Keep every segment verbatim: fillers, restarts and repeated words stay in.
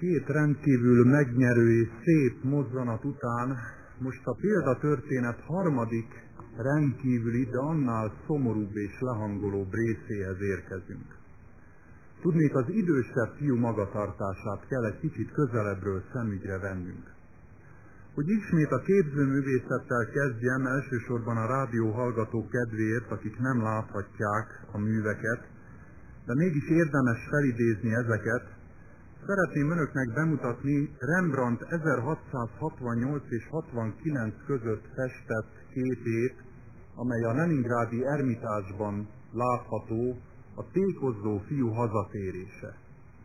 Két rendkívül megnyerő és szép mozzanat után most a példatörténet harmadik rendkívüli, de annál szomorúbb és lehangolóbb részéhez érkezünk. Tudnék, az idősebb fiú magatartását kell egy kicsit közelebbről szemügyre vennünk. Hogy ismét a képzőművészettel kezdjem, elsősorban a rádió hallgatók kedvéért, akik nem láthatják a műveket, de mégis érdemes felidézni ezeket. Szeretném önöknek bemutatni Rembrandt ezerhatszázhatvannyolc és hatvankilenc között festett képét, amely a leningrádi Ermitásban látható, a tékozó fiú hazatérése.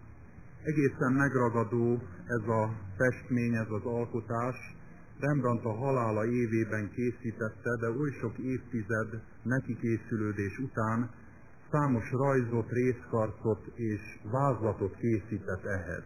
Egészen megragadó ez a festmény, ez az alkotás. Rembrandt a halála évében készítette, de oly sok évtized nekikészülődés után számos rajzot, részkarcot és vázlatot készített ehhez.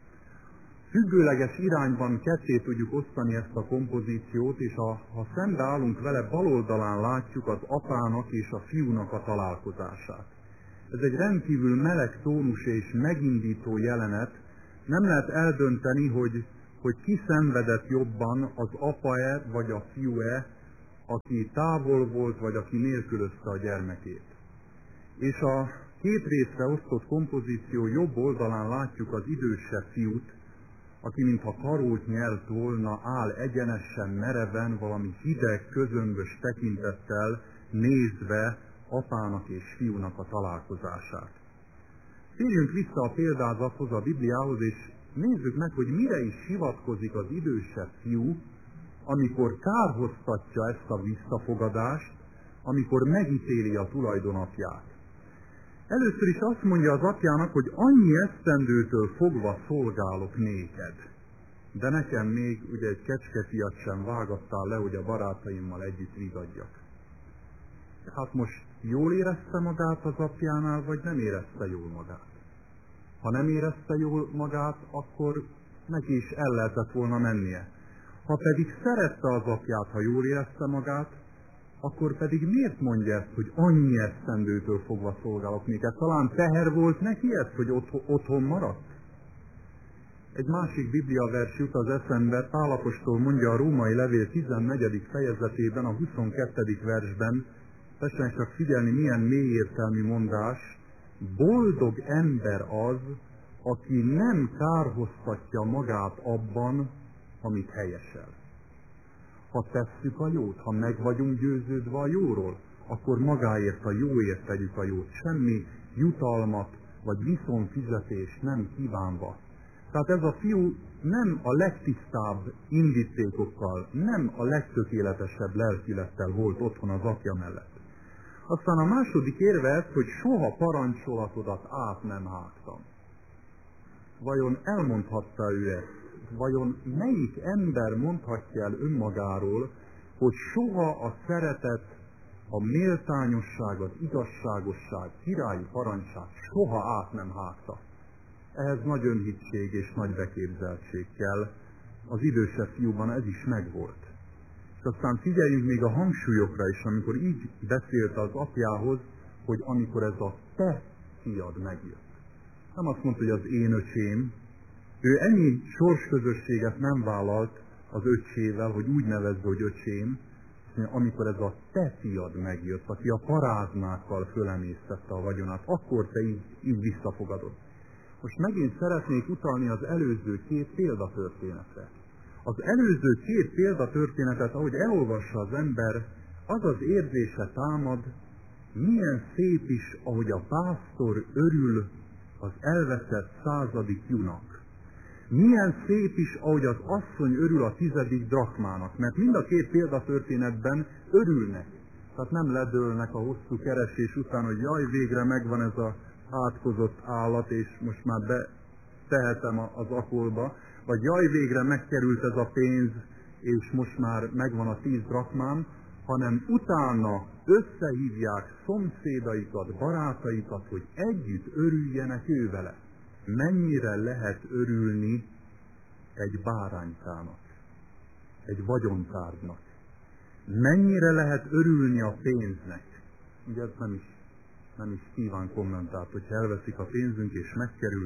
Függőleges irányban ketté tudjuk osztani ezt a kompozíciót, és a, ha szembe állunk vele, bal oldalán látjuk az apának és a fiúnak a találkozását. Ez egy rendkívül meleg tónus és megindító jelenet. Nem lehet eldönteni, hogy, hogy ki szenvedett jobban, az apa-e vagy a fiú-e, aki távol volt, vagy aki nélkülözte a gyermekét. És a két részre osztott kompozíció jobb oldalán látjuk az idősebb fiút, aki mintha karót nyelt volna, áll egyenesen, mereven, valami hideg, közömbös tekintettel nézve apának és fiúnak a találkozását. Térjünk vissza a példázathoz, a Bibliához, és nézzük meg, hogy mire is hivatkozik az idősebb fiú, amikor kárhoztatja ezt a visszafogadást, amikor megítéli a tulajdonapját. Először is azt mondja az apjának, hogy annyi esztendőtől fogva szolgálok néked. De nekem még ugye egy kecskefiat sem vágattál le, hogy a barátaimmal együtt vigadjak. Hát most jól érezte magát az apjánál, vagy nem érezte jól magát? Ha nem érezte jól magát, akkor neki is el lehetett volna mennie. Ha pedig szerette az apját, ha jól érezte magát, akkor pedig miért mondja ezt, hogy annyi esztendőtől fogva szolgálok néked? Talán teher volt neki ez, hogy otthon maradt? Egy másik Biblia vers jut az eszembe, Pál apostol mondja a római levél tizennegyedik fejezetében, a huszonkettedik versben, tessenek csak figyelni, milyen mélyértelmű mondás, boldog ember az, aki nem kárhoztatja magát abban, amit helyesel. Ha tesszük a jót, ha meg vagyunk győződve a jóról, akkor magáért a jóért tegyük a jót, semmi jutalmat vagy viszonfizetést nem kívánva. Tehát ez a fiú nem a legtisztább indítékokkal, nem a legtökéletesebb lelkülettel volt otthon az apja mellett. Aztán a második érve ez, hogy soha parancsolatodat át nem hágtam. Vajon elmondhatta ő ezt? Vajon melyik ember mondhatja el önmagáról, hogy soha a szeretet, a méltányosság, az igazságosság, királyi parancsát soha át nem hágta? Ehhez nagy önhittség és nagy beképzeltség kell. Az idősebb fiúban ez is megvolt. És aztán figyeljünk még a hangsúlyokra is, amikor így beszélt az apjához, hogy amikor ez a te fiad megjött. Nem azt mondta, hogy az én öcsém. Ő ennyi sorsközösséget nem vállalt az öccsével, hogy úgy nevezze, hogy öcsém, amikor ez a te fiad megjött, aki a paráznákkal fölemésztette a vagyonát, akkor te így, így visszafogadod. Most megint szeretnék utalni az előző két példatörténetre. Az előző két példatörténetet, ahogy elolvassa az ember, az az érzése támad, milyen szép is, ahogy a pásztor örül az elveszett századik junak. Milyen szép is, ahogy az asszony örül a tizedik drachmának, mert mind a két példatörténetben örülnek. Tehát nem ledőlnek a hosszú keresés után, hogy jaj, végre megvan ez az átkozott állat, és most már betehetem az akolba, vagy jaj, végre megkerült ez a pénz, és most már megvan a tíz drachmám, hanem utána összehívják szomszédaikat, barátaikat, hogy együtt örüljenek ő vele. Mennyire lehet örülni egy báránykának, egy vagyontárgynak? Mennyire lehet örülni a pénznek? Ugye ez nem is, nem is kíván kommentárt, hogyha elveszik a pénzünk és megkerül,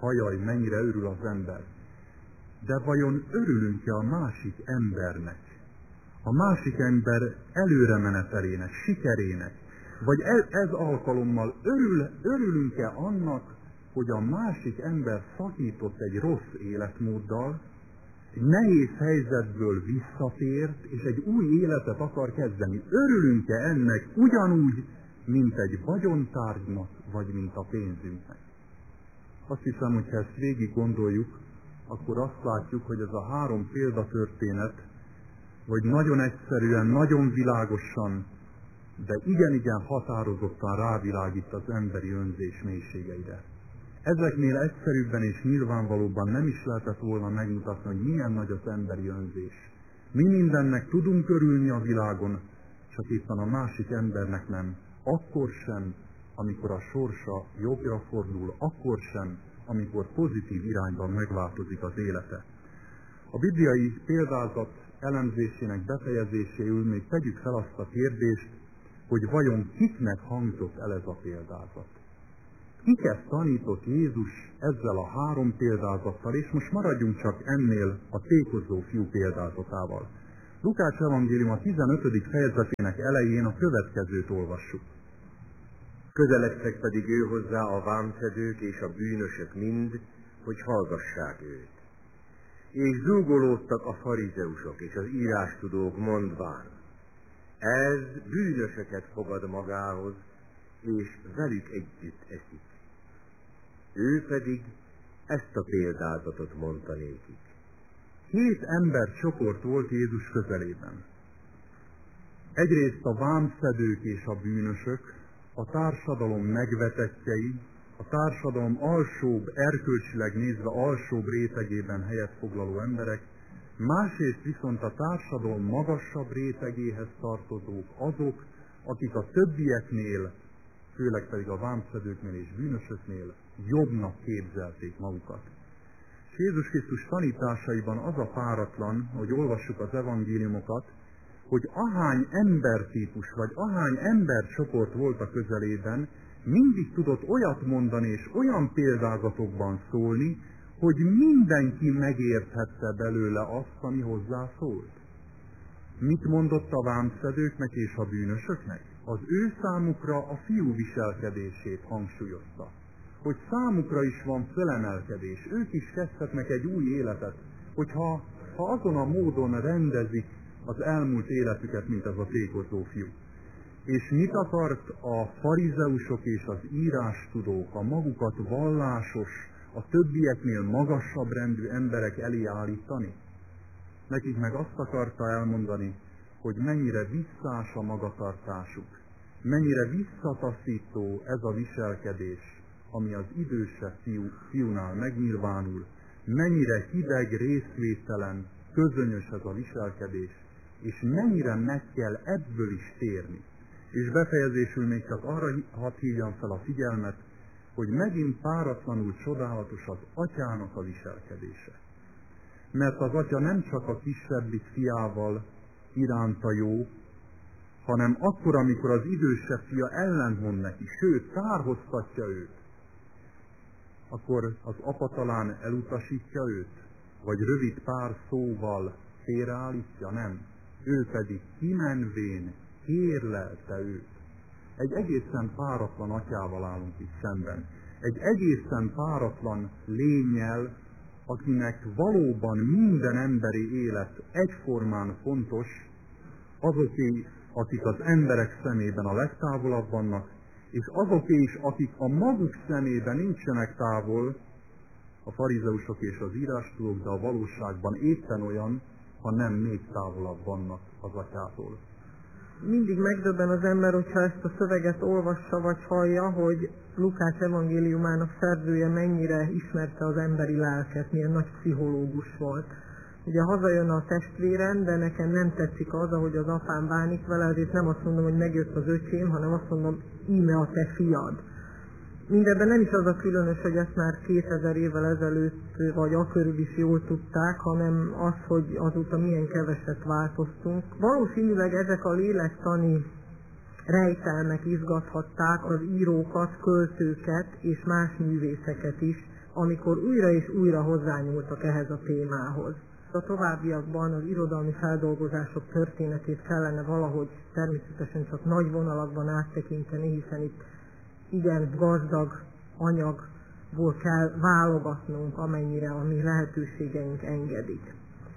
hajaj, mennyire örül az ember. De vajon örülünk-e a másik embernek? A másik ember előremenetelének, sikerének? Vagy ez, ez alkalommal örül, örülünk-e annak, hogy a másik ember szakított egy rossz életmóddal, egy nehéz helyzetből visszatért, és egy új életet akar kezdeni? Örülünk-e ennek ugyanúgy, mint egy vagyontárgynak, vagy mint a pénzünknek? Azt hiszem, hogy ha ezt végig gondoljuk, akkor azt látjuk, hogy ez a három példatörténet, vagy nagyon egyszerűen, nagyon világosan, de igen-igen határozottan rávilágít az emberi önzés mélységeire. Ezeknél egyszerűbben és nyilvánvalóban nem is lehetett volna megmutatni, hogy milyen nagy az emberi önzés. Mi mindennek tudunk örülni a világon, csak éppen a másik embernek nem. Akkor sem, amikor a sorsa jobbra fordul, akkor sem, amikor pozitív irányban megváltozik az élete. A bibliai példázat elemzésének befejezéséül még tegyük fel azt a kérdést, hogy vajon kiknek hangzott el ez a példázat. Kiket tanított Jézus ezzel a három példázattal, és most maradjunk csak ennél a tékozó fiú példázatával. Lukács evangélium a tizenötödik fejezetének elején a következőt olvassuk. Közeledtek pedig ő hozzá a vámszedők és a bűnösök mind, hogy hallgassák őt. És zúgolódtak a farizeusok és az írástudók mondván, ez bűnösöket fogad magához, és velük együtt eszik. Ő pedig ezt a példázatot mondta nékik. Két embercsoport volt Jézus közelében. Egyrészt a vámszedők és a bűnösök, a társadalom megvetettjei, a társadalom alsóbb, erkölcsileg nézve alsóbb rétegében helyet foglaló emberek, másrészt viszont a társadalom magasabb rétegéhez tartozók azok, akik a többieknél, főleg pedig a vámszedőknél és bűnösöknél jobbnak képzelték magukat. És Jézus Krisztus tanításaiban az a páratlan, hogy olvassuk az evangéliumokat, hogy ahány embertípus vagy ahány embercsoport volt a közelében, mindig tudott olyat mondani és olyan példázatokban szólni, hogy mindenki megérthette belőle azt, ami hozzá szólt. Mit mondott a vámszedőknek és a bűnösöknek? Az ő számukra a fiú viselkedését hangsúlyozta. Hogy számukra is van felemelkedés, ők is kezdhetnek egy új életet, hogyha ha azon a módon rendezik az elmúlt életüket, mint ez a tékozó fiú. És mit akart a farizeusok és az írástudók, a magukat vallásos, a többieknél magasabb rendű emberek elé állítani? Nekik meg azt akarta elmondani, hogy mennyire visszás a magatartásuk, mennyire visszataszító ez a viselkedés, ami az idősebb fiú, fiúnál megnyilvánul, mennyire hideg, részvételen, közönyös ez a viselkedés, és mennyire meg kell ebből is térni. És befejezésül még csak arra hadd hívjam fel a figyelmet, hogy megint páratlanul csodálatos az atyának a viselkedése. Mert az atya nem csak a kisebbik fiával iránta jó, hanem akkor, amikor az idősebb fia ellentmond neki, sőt, kárhoztatja őt, akkor az apa talán elutasítja őt, vagy rövid pár szóval félreállítja, nem. Ő pedig kimenvén kérlelte őt. Egy egészen páratlan atyával állunk itt szemben. Egy egészen páratlan lénnyel, akinek valóban minden emberi élet egyformán fontos, azoké, akik az emberek szemében a legtávolabb vannak, és azoké is, akik a maguk szemében nincsenek távol, a farizeusok és az írástudók, de a valóságban éppen olyan, ha nem még távolabb vannak az atyától. Mindig megdöbben az ember, hogyha ezt a szöveget olvassa vagy hallja, hogy Lukács evangéliumának szerzője mennyire ismerte az emberi lelket, milyen nagy pszichológus volt. Ugye hazajön a testvérem, de nekem nem tetszik az, ahogy az apám bánik vele, ezért nem azt mondom, hogy megjött az öcsém, hanem azt mondom, íme a te fiad. Mindebben nem is az a különös, hogy ezt már kétezer évvel ezelőtt, vagy akörül is jól tudták, hanem az, hogy azóta milyen keveset változtunk. Valószínűleg ezek a lélektani rejtelmek izgathatták az írókat, költőket és más művészeket is, amikor újra és újra hozzányúltak ehhez a témához. A továbbiakban az irodalmi feldolgozások történetét kellene valahogy természetesen csak nagy vonalakban áttekinteni, hiszen itt igen gazdag anyagból kell válogatnunk, amennyire a mi lehetőségeink engedik.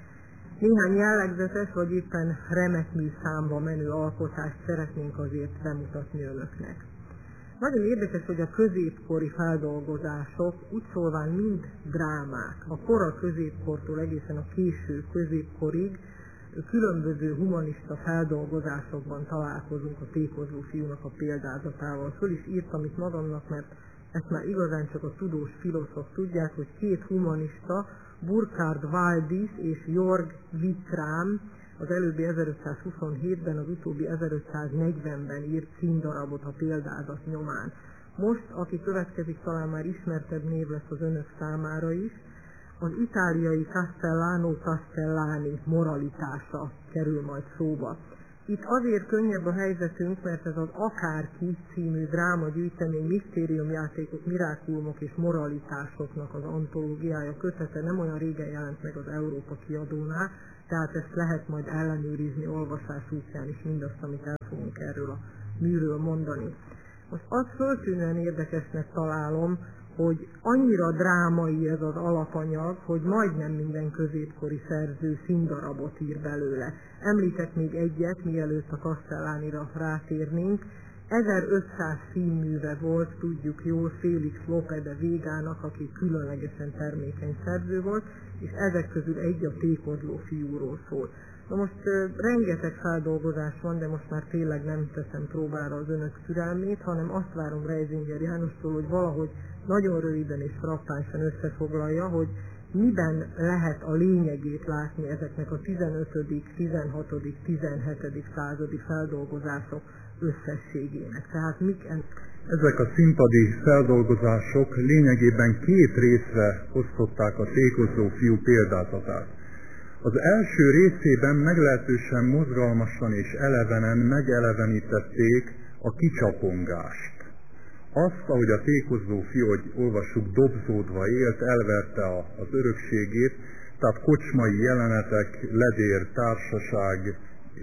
Néhány jellegzetes, vagy éppen remek műszámba menő alkotást szeretnénk azért bemutatni önöknek. Nagyon érdekes, hogy a középkori feldolgozások úgy szólván mind drámák. A kora középkortól egészen a késő középkorig különböző humanista feldolgozásokban találkozunk a Tékozló fiúnak a példázatával. Föl is írtam itt magamnak, mert ezt már igazán csak a tudós filozófok tudják, hogy két humanista, Burkhard Wallis és Jörg Witram, az előbbi ezerötszázhuszonhétben, az utóbbi ezerötszáznegyvenben írt színdarabot a példázat nyomán. Most, aki következik, talán már ismertebb név lesz az önök számára is, az itáliai Castellano Castellani moralitása kerül majd szóba. Itt azért könnyebb a helyzetünk, mert ez az Akárki című drámagyűjtemény misztériumjátékok, mirákulumok és moralitásoknak az antológiája kötete nem olyan régen jelent meg az Európa kiadónál, tehát ezt lehet majd ellenőrizni olvasás útján is mindazt, amit el fogunk erről a műről mondani. Most azt föltűnően érdekesnek találom, hogy annyira drámai ez az alapanyag, hogy majdnem minden középkori szerző színdarabot ír belőle. Említek még egyet, mielőtt a Castellánira rátérnénk. ezerötszáz színműve volt, tudjuk jól, Félix Lope de Végának, aki különlegesen termékeny szerző volt, és ezek közül egy a Tékozló fiúról szól. Na most uh, rengeteg feldolgozás van, de most már tényleg nem teszem próbára az önök türelmét, hanem azt várom Reisinger Jánostól, hogy valahogy nagyon röviden és frappánsan összefoglalja, hogy miben lehet a lényegét látni ezeknek a tizenötödik, tizenhatodik, tizenhetedik századi feldolgozások összességének. Tehát mik en... Ezek a színpadi feldolgozások lényegében két részre osztották a Tékozló fiú példázatát. Az első részében meglehetősen mozgalmasan és elevenen megelevenítették a kicsapongást. Azt, ahogy a Tékozló fiú, hogy olvassuk, dobzódva élt, elverte a, az örökségét, tehát kocsmai jelenetek, ledér, társaság,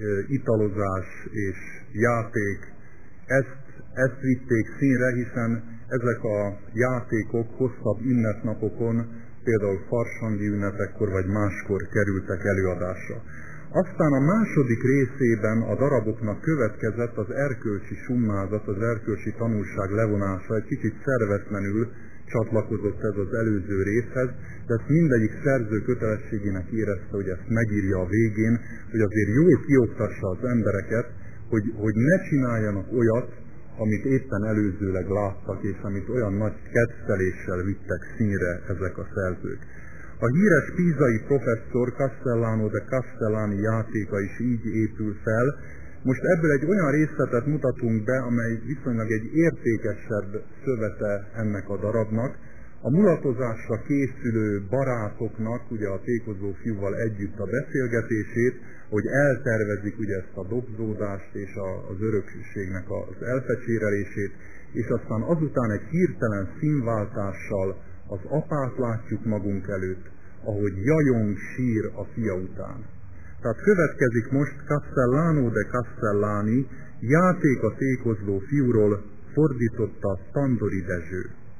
italozás és játék, ezt, ezt vitték színre, hiszen ezek a játékok hosszabb ünnepnapokon, például farsangi ünnepekkor vagy máskor kerültek előadásra. Aztán a második részében a daraboknak következett az erkölcsi summázat, az erkölcsi tanulság levonása, egy kicsit szervetlenül csatlakozott ez az előző részhez, de ezt mindegyik szerző kötelességének érezte, hogy ezt megírja a végén, hogy azért jól kioktassa az embereket, hogy, hogy ne csináljanak olyat, amit éppen előzőleg láttak, és amit olyan nagy kedveléssel vittek színre ezek a szerzők. A híres pízai professzor Castellano de Castellani játéka is így épül fel. Most ebből egy olyan részletet mutatunk be, amely viszonylag egy értékesebb szövete ennek a darabnak. A mulatozásra készülő barátoknak, ugye a Tékozló fiúval együtt a beszélgetését, hogy eltervezik ugye ezt a dobzódást és a, az örökségnek az elfecsérelését, és aztán azután egy hirtelen színváltással az apát látjuk magunk előtt, ahogy jajong, sír a fia után. Tehát következik most Castellano de Castellani, játék a Tékozló fiúról, fordította Tandori Dezső.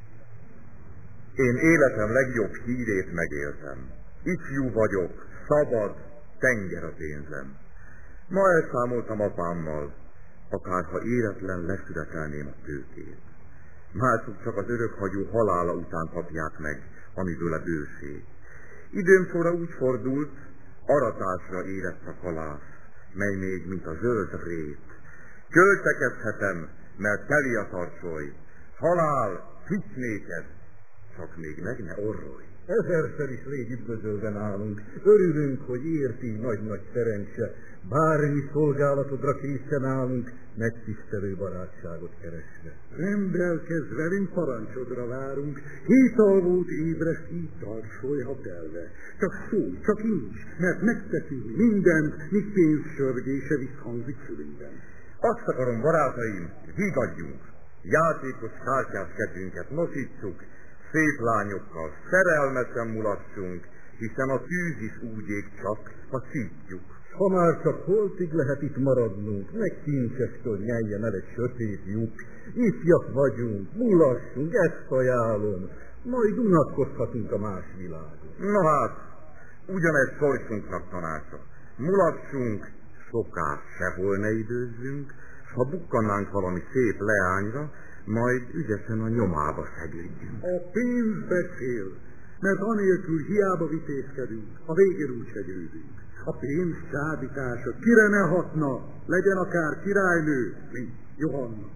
Én életem legjobb hírét megéltem. Ifjú vagyok, szabad, tenger a pénzem. Ma elszámoltam apámmal, akárha éretlen leszületelném a tőkét. Mások csak az örökhagyó halála után kapják meg, amiből a bőség. Időm sorra úgy fordult, aratásra érett a kalász, mely még, mint a zöld rét. Költekezhetem, mert teli a tartsoly. Halál, fics néked, csak még meg ne orrolj. Ezerszer is légy üdvözölve nálunk. Örülünk, hogy ért így nagy-nagy szerencse. Bármi szolgálatodra készen állunk, megtisztelő barátságot keresve. Rendelkezz velünk, parancsodra várunk. Hét alvót ébreszt, így tartsolj, ha telve. Csak szólj, csak incs, mert megteszünk mindent, míg pénzsörgése visszhangzik fülünkben. Azt akarom, barátaim, vigadjunk. Játékos kártyás kedvünket nosítsuk, szép lányokkal szerelmesen mulassunk, hiszen a tűz is úgy ég csak, ha szítjuk. Ha már csak holtig lehet itt maradnunk, meg kincsestől nyeljen el egy sötét lyuk. Ifjak vagyunk, mulassunk, ezt ajánlom, majd unatkozhatunk a más világon. Na hát, ugyanez sorsunknak tanácsa. Mulassunk, soká sehol ne időzzünk, s ha bukkannánk valami szép leányra, majd ügyesen a nyomába szegődjünk. A pénz beszél, mert anélkül hiába vitézkedünk, a végén úgyse győzünk. A pénz csábítása kire ne hatna, legyen akár királynő, mint Johanna.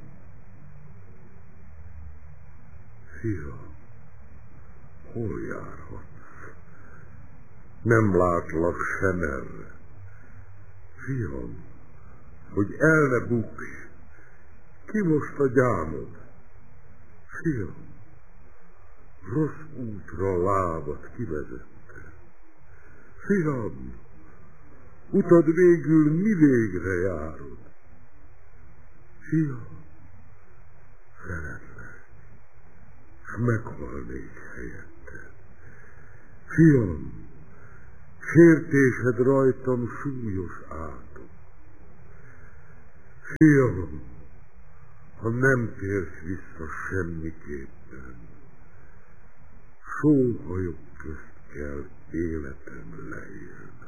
Fiam, hol járhatsz? Nem látlak sem erre. Fiam, hogy el ne bukj, ki most a gyámod? Fiam, rossz útra lábad kivezette. Fiam, utad végül mi végre járod? Fiam, szeretlek, s meghalnék helyetted. Fiam, sértésed rajtam súlyos átok. Fiam, ha nem térsz vissza semmiképpen, sóhajok közt kell életem lejjön.